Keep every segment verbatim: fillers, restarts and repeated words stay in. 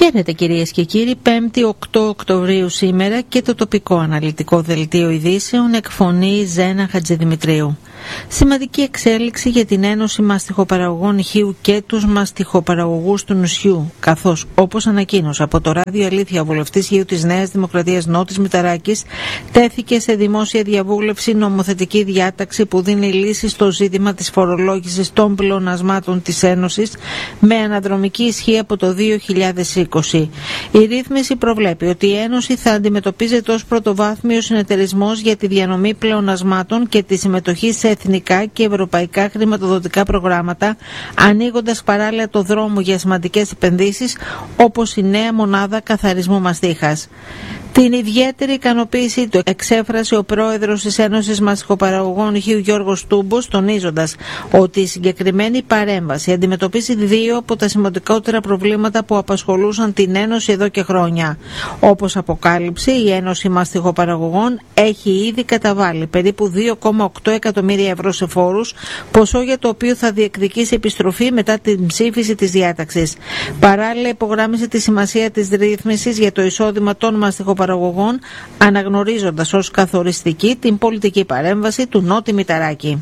Χαίρετε κυρίες και κύριοι, πέμπτη οκτώ Οκτωβρίου σήμερα και το τοπικό αναλυτικό δελτίο ειδήσεων εκφωνεί Ζένα Χατζηδημητρίου. Σημαντική εξέλιξη για την Ένωση Μαστιχοπαραγωγών Χίου και τους μαστιχοπαραγωγούς του νησιού, καθώς, όπως ανακοίνωσε από το Ράδιο Αλήθεια ο βουλευτής Χίου της Νέας Δημοκρατίας Νότης Μηταράκης, τέθηκε σε δημόσια διαβούλευση νομοθετική διάταξη που δίνει λύση στο ζήτημα της φορολόγησης των πλεονασμάτων της Ένωσης με αναδρομική ισχύ από το δύο χιλιάδες είκοσι. Η ρύθμιση προβλέπει ότι η Ένωση θα αντιμετωπίζεται ως πρωτοβάθμιο συνεταιρισμός για τη διανομή πλεονασμάτων και τη συμμετοχή σε εθνικά και ευρωπαϊκά χρηματοδοτικά προγράμματα, ανοίγοντας παράλληλα το δρόμο για σημαντικές επενδύσεις όπως η νέα μονάδα καθαρισμού μαστίχας. Την ιδιαίτερη ικανοποίησή του εξέφρασε ο πρόεδρος της Ένωσης Μαστιχοπαραγωγών Χίου Γιώργος Τούμπος, τονίζοντας ότι η συγκεκριμένη παρέμβαση αντιμετωπίζει δύο από τα σημαντικότερα προβλήματα που απασχολούσαν την Ένωση εδώ και χρόνια. Όπως αποκάλυψε, η Ένωση Μαστιχοπαραγωγών έχει ήδη καταβάλει περίπου δύο κόμμα οκτώ εκατομμύρια ευρώ σε φόρους, ποσό για το οποίο θα διεκδικήσει επιστροφή μετά την ψήφιση της διάταξης. Παράλληλα, υπογράμμισε τη σημασία της ρύθμισης για το εισόδημα των μαστιχοπαραγωγών, αναγνωρίζοντας ως καθοριστική την πολιτική παρέμβαση του Νότι Μηταράκη.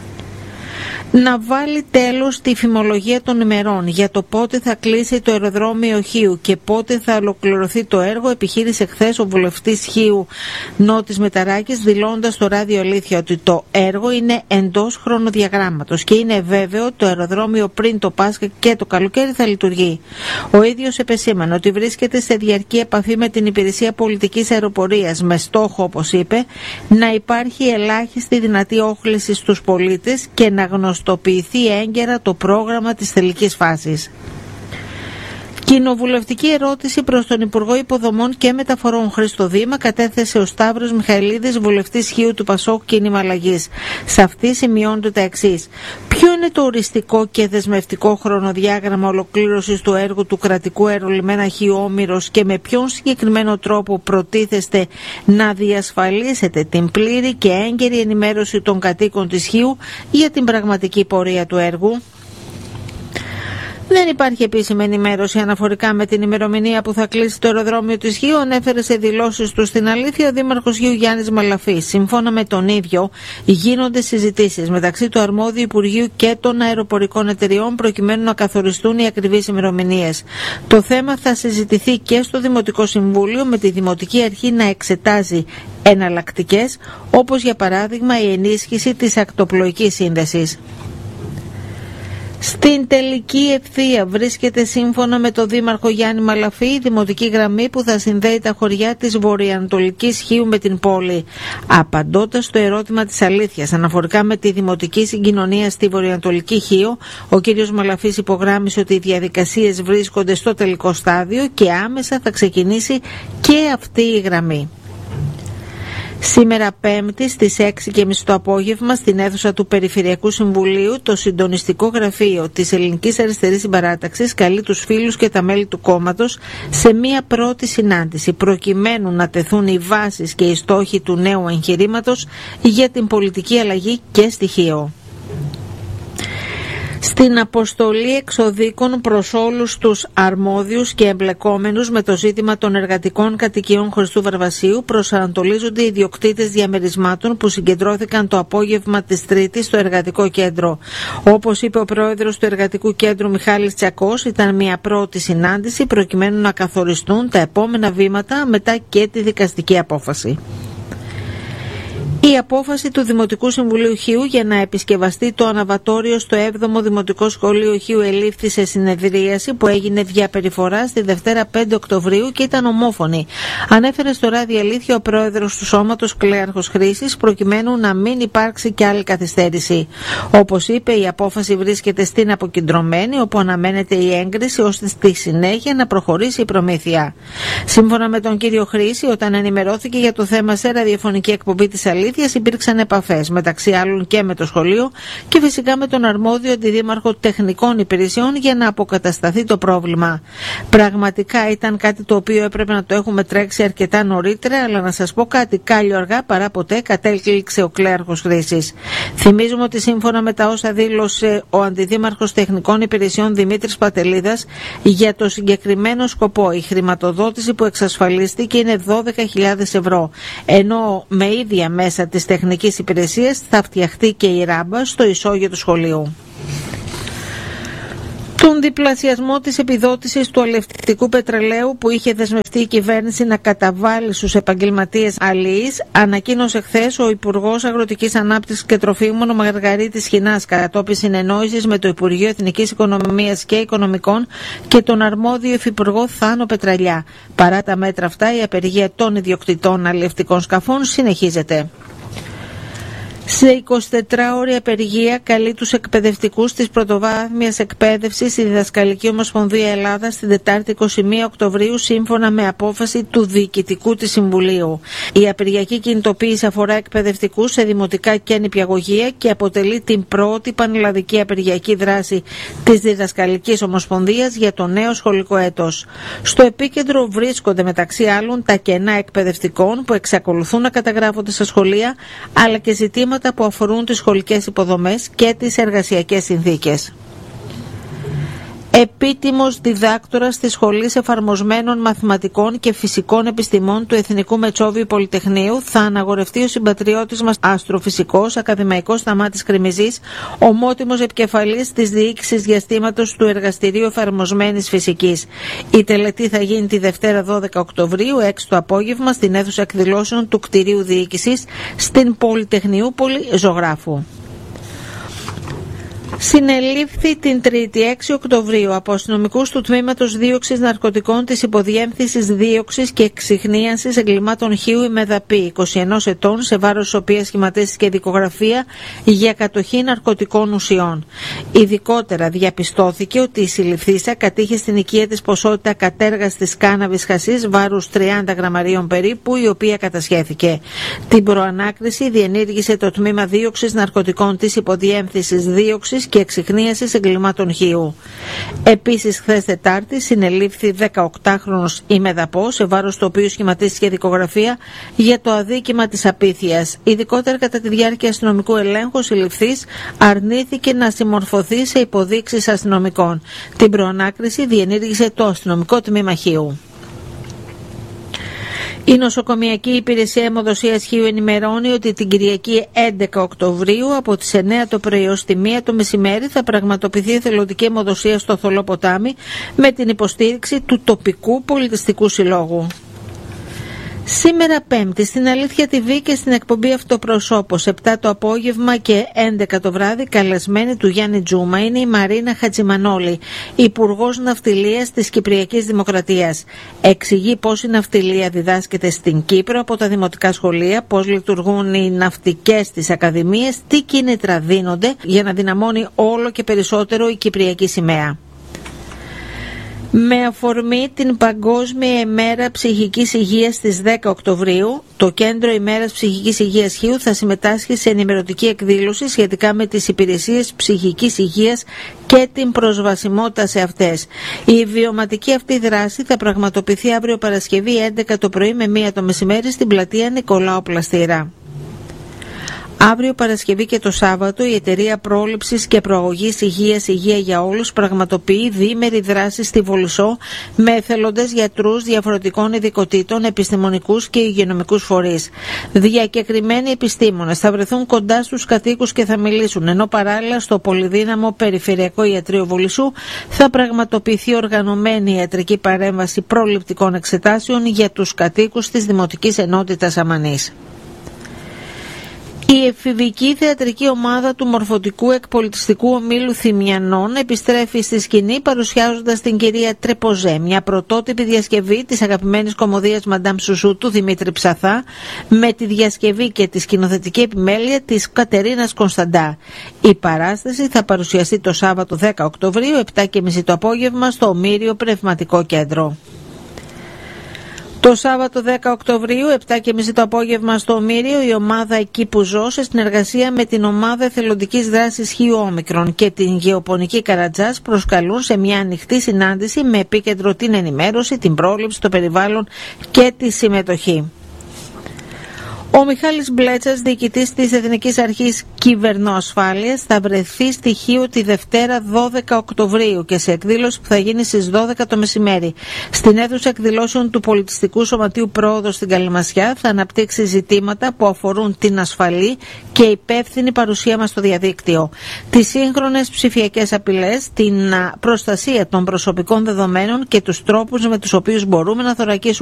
Να βάλει τέλος στη φημολογία των ημερών για το πότε θα κλείσει το αεροδρόμιο Χίου και πότε θα ολοκληρωθεί το έργο, επιχείρησε χθες ο βουλευτής Χίου Νότης Μηταράκης, δηλώντας στο Ράδιο Αλήθεια ότι το έργο είναι εντός χρονοδιαγράμματος και είναι βέβαιο το αεροδρόμιο πριν το Πάσχα και το καλοκαίρι θα λειτουργεί. Ο ίδιος επεσήμανε ότι βρίσκεται σε διαρκή επαφή με την Υπηρεσία Πολιτικής Αεροπορίας με στόχο, όπως είπε, να υπάρχει ελάχιστη δυνατή όχληση στους πολίτες και να γνωστοποιηθεί έγκαιρα το πρόγραμμα της τελικής φάσης. Κοινοβουλευτική ερώτηση προς τον Υπουργό Υποδομών και Μεταφορών Χρήστο Δήμα κατέθεσε ο Σταύρος Μιχαηλίδης, βουλευτής Χίου του Πασόκ Κίνημα Αλλαγής. Σε αυτή σημειώνονται τα εξής. Ποιο είναι το οριστικό και δεσμευτικό χρονοδιάγραμμα ολοκλήρωσης του έργου του κρατικού αερολιμένα Χίου Όμηρος και με ποιον συγκεκριμένο τρόπο προτίθεστε να διασφαλίσετε την πλήρη και έγκαιρη ενημέρωση των κατοίκων της Χίου για την πραγματική πορεία του έργου? Δεν υπάρχει επίσημη ενημέρωση αναφορικά με την ημερομηνία που θα κλείσει το αεροδρόμιο της Χίου, ανέφερε σε δηλώσεις του στην Αλήθεια ο Δήμαρχος Χίου Γιάννης Μαλαφής. Σύμφωνα με τον ίδιο, γίνονται συζητήσεις μεταξύ του αρμόδιου Υπουργείου και των αεροπορικών εταιριών προκειμένου να καθοριστούν οι ακριβείς ημερομηνίες. Το θέμα θα συζητηθεί και στο Δημοτικό Συμβούλιο, με τη Δημοτική Αρχή να εξετάζει εναλλακτικές, όπως για παράδειγμα η ενίσχυση της ακτοπλοϊκής σύνδεσης. Στην τελική ευθεία βρίσκεται, σύμφωνα με τον Δήμαρχο Γιάννη Μαλαφή, η δημοτική γραμμή που θα συνδέει τα χωριά της βορειοανατολικής Χίου με την πόλη. Απαντώντας στο ερώτημα της Αλήθειας αναφορικά με τη δημοτική συγκοινωνία στη βορειοανατολική Χίο, ο κ. Μαλαφής υπογράμμισε ότι οι διαδικασίες βρίσκονται στο τελικό στάδιο και άμεσα θα ξεκινήσει και αυτή η γραμμή. Σήμερα Πέμπτη στις έξι και μισή το απόγευμα στην αίθουσα του Περιφερειακού Συμβουλίου, το συντονιστικό γραφείο της Ελληνικής Αριστερής Συμπαράταξης καλεί τους φίλους και τα μέλη του κόμματος σε μία πρώτη συνάντηση προκειμένου να τεθούν οι βάσεις και οι στόχοι του νέου εγχειρήματος για την πολιτική αλλαγή και στοιχείο. Στην αποστολή εξοδίκων προς όλους τους αρμόδιους και εμπλεκόμενους με το ζήτημα των εργατικών κατοικιών Χριστού Βαρβασίου προσανατολίζονται οι ιδιοκτήτες διαμερισμάτων που συγκεντρώθηκαν το απόγευμα της Τρίτης στο Εργατικό Κέντρο. Όπως είπε ο πρόεδρος του Εργατικού Κέντρου Μιχάλης Τσακός, ήταν μια πρώτη συνάντηση προκειμένου να καθοριστούν τα επόμενα βήματα μετά και τη δικαστική απόφαση. Η απόφαση του Δημοτικού Συμβουλίου Χίου για να επισκευαστεί το αναβατόριο στο έβδομο Δημοτικό Σχολείο Χίου ελήφθη σε συνεδρίαση που έγινε διαπεριφορά στη Δευτέρα πέντε Οκτωβρίου και ήταν ομόφωνη. Ανέφερε στο Ράδιο Αλήθεια ο πρόεδρος του Σώματος Κλέαρχος Χρήσης, προκειμένου να μην υπάρξει και άλλη καθυστέρηση. Όπως είπε, η απόφαση βρίσκεται στην αποκεντρωμένη, όπου αναμένεται η έγκριση ώστε στη συνέχεια να προχωρήσει η προμήθεια. Σύμφωνα με τον κύριο Χρήση, όταν ενημερώθηκε για το θέμα σε ραδιοφωνική εκπομπή της Αλήθεια, συνέχειας υπήρξαν επαφές μεταξύ άλλων και με το σχολείο και φυσικά με τον αρμόδιο αντιδήμαρχο τεχνικών υπηρεσιών για να αποκατασταθεί το πρόβλημα. Πραγματικά ήταν κάτι το οποίο έπρεπε να το έχουμε τρέξει αρκετά νωρίτερα, αλλά να σας πω κάτι, κάλλιο αργά παρά ποτέ, κατέληξε ο κλέαρχος Χρήσης. Θυμίζουμε ότι σύμφωνα με τα όσα δήλωσε ο αντιδήμαρχος τεχνικών υπηρεσιών Δημήτρης Πατελίδας, για το συγκεκριμένο σκοπό η χρηματοδότηση που εξασφαλίστηκε είναι δώδεκα χιλιάδες ευρώ, ενώ με ίδια μέσα της τεχνικής υπηρεσίας θα φτιαχτεί και η ράμπα στο ισόγειο του σχολείου. Τον διπλασιασμό της επιδότησης του αλευτικού πετρελαίου που είχε δεσμευτεί η κυβέρνηση να καταβάλει στους επαγγελματίες αλληλείς, ανακοίνωσε χθες ο Υπουργός Αγροτικής Ανάπτυξης και Τροφίμων, ο Μαργαρίτης Χινάς, κατόπιν συνεννόησης με το Υπουργείο Εθνικής Οικονομίας και Οικονομικών και τον αρμόδιο Υφυπουργό Θάνο Πετραλιά. Παρά τα μέτρα αυτά, η απεργία των ιδιοκτητών αλληλευτικών σκαφών συνεχίζεται. Σε εικοσιτετράωρη απεργία καλεί τους εκπαιδευτικούς της πρωτοβάθμιας εκπαίδευσης η Διδασκαλική Ομοσπονδία Ελλάδας την Τετάρτη είκοσι μία Οκτωβρίου σύμφωνα με απόφαση του Διοικητικού της Συμβουλίου. Η απεργιακή κινητοποίηση αφορά εκπαιδευτικούς σε δημοτικά και νηπιαγωγεία και αποτελεί την πρώτη πανελλαδική απεργιακή δράση της Διδασκαλικής Ομοσπονδίας για το νέο σχολικό έτος. Στο επίκεντρο βρίσκονται μεταξύ άλλων τα κενά εκπαιδευτικών που εξακολουθούν να καταγράφονται στα σχολεία, αλλά και ζητήματα που αφορούν τις σχολικές υποδομές και τις εργασιακές συνθήκες. Επίτιμος διδάκτορας της Σχολής Εφαρμοσμένων Μαθηματικών και Φυσικών Επιστημών του Εθνικού Μετσόβιου Πολυτεχνείου θα αναγορευτεί ο συμπατριώτης μας αστροφυσικός ακαδημαϊκός Σταμάτης Κρημιζής, ομότιμος επικεφαλής της διοίκησης διαστήματος του Εργαστηρίου Εφαρμοσμένης Φυσικής. Η τελετή θα γίνει τη Δευτέρα δώδεκα Οκτωβρίου, έξι το απόγευμα, στην αίθουσα εκδηλώσεων του κτηρίου διοίκησης στην Πολυτεχνιούπολη Ζωγράφου. Συνελήφθη την Τρίτη έξι Οκτωβρίου από αστυνομικούς του Τμήματος Δίωξης Ναρκωτικών της Υποδιεύθυνσης Δίωξης και Εξιχνίασης Εγκλημάτων Χείου η Μεδαπή, είκοσι ενός ετών, σε βάρος της οποίας σχηματίστηκε δικογραφία για κατοχή ναρκωτικών ουσιών. Ειδικότερα διαπιστώθηκε ότι η συλληφθήσα κατήχε στην οικία της ποσότητα κατέργαστης κάναβης χασίς βάρους τριάντα γραμμαρίων περίπου, η οποία κατασχέθηκε. Την προανάκριση διενήργησε το Τμήμα Δίωξης Ναρκωτικών της Υποδιεύθυνσης Δίωξης και Εξιχνίασης Εγκλημάτων Χείου. Επίσης, χθες Τετάρτη συνελήφθη δεκαοκτάχρονος ημεδαπό, σε βάρος του οποίου σχηματίστηκε δικογραφία για το αδίκημα της απίθειας. Ειδικότερα, κατά τη διάρκεια αστυνομικού ελέγχου, ο συλληφθής αρνήθηκε να συμμορφωθεί σε υποδείξεις αστυνομικών. Την προανάκριση διενήργησε το αστυνομικό τμήμα Χείου. Η Νοσοκομιακή Υπηρεσία Αιμοδοσίας Χείου ενημερώνει ότι την Κυριακή έντεκα Οκτωβρίου από τις εννέα το πρωί ως τη μία το μεσημέρι θα πραγματοποιηθεί εθελοντική αιμοδοσία στο Θολό Ποτάμι με την υποστήριξη του τοπικού πολιτιστικού συλλόγου. Σήμερα Πέμπτη στην Αλήθεια τι βι και στην εκπομπή Αυτοπροσώπος επτά το απόγευμα και έντεκα το βράδυ, καλεσμένη του Γιάννη Τζούμα είναι η Μαρίνα Χατζημανόλη, Υπουργός Ναυτιλίας της Κυπριακής Δημοκρατίας. Εξηγεί πώς η ναυτιλία διδάσκεται στην Κύπρο από τα δημοτικά σχολεία, πώς λειτουργούν οι ναυτικές της ακαδημίες, τι κίνητρα δίνονται για να δυναμώνει όλο και περισσότερο η Κυπριακή σημαία. Με αφορμή την Παγκόσμια ημέρα ψυχικής υγείας στις δέκα Οκτωβρίου, το Κέντρο ημέρας ψυχικής υγείας Χείου θα συμμετάσχει σε ενημερωτική εκδήλωση σχετικά με τις υπηρεσίες ψυχικής υγείας και την προσβασιμότητα σε αυτές. Η βιωματική αυτή δράση θα πραγματοποιηθεί αύριο Παρασκευή έντεκα το πρωί με μία το μεσημέρι στην πλατεία Νικολάου Πλαστήρα. Αύριο Παρασκευή και το Σάββατο η Εταιρεία Πρόληψης και Προαγωγής Υγείας Υγεία για Όλους πραγματοποιεί διήμερη δράση στη Βολισσό με εθελοντές γιατρούς διαφορετικών ειδικοτήτων, επιστημονικούς και υγειονομικούς φορείς. Διακεκριμένοι επιστήμονες θα βρεθούν κοντά στους κατοίκους και θα μιλήσουν, ενώ παράλληλα στο πολυδύναμο Περιφερειακό Ιατρείο Βολισσού θα πραγματοποιηθεί οργανωμένη ιατρική παρέμβαση προληπτικών εξετάσεων για τους κατοίκους της Δημοτικής Ενότητας Αμανής. Η εφηβική θεατρική ομάδα του Μορφωτικού Εκπολιτιστικού Ομίλου Θυμιανών επιστρέφει στη σκηνή παρουσιάζοντας την κυρία Τρεποζέ, μια πρωτότυπη διασκευή της αγαπημένης κωμωδίας Μαντάμ Σουσού του Δημήτρη Ψαθά, με τη διασκευή και τη σκηνοθετική επιμέλεια της Κατερίνας Κωνσταντά. Η παράσταση θα παρουσιαστεί το Σάββατο δέκα Οκτωβρίου, επτά και μισή το απόγευμα, στο Ομήριο Πνευματικό Κέντρο. Το Σάββατο δέκα Οκτωβρίου, επτά και μισή το απόγευμα στο Ομήριο, η ομάδα «Εκεί που ζω», σε συνεργασία με την ομάδα εθελοντικής δράσης Χίου Όμικρον και την Γεωπονική Καρατζάς, προσκαλούν σε μια ανοιχτή συνάντηση με επίκεντρο την ενημέρωση, την πρόληψη, το περιβάλλον και τη συμμετοχή. Ο Μιχάλης Μπλέτσας, διοικητής της Εθνικής Αρχής Κυβερνοασφάλειας, θα βρεθεί στη Χίο τη Δευτέρα δώδεκα Οκτωβρίου και σε εκδήλωση που θα γίνει στις δώδεκα το μεσημέρι. Στην αίθουσα εκδηλώσεων του Πολιτιστικού Σωματείου Πρόοδος στην Καλυμασιά θα αναπτύξει ζητήματα που αφορούν την ασφαλή και υπεύθυνη παρουσία μας στο διαδίκτυο, τις σύγχρονες ψηφιακές απειλές, την προστασία των προσωπικών δεδομένων και τους τρόπους με τους οποίους μπορούμε να θωρακίσουμε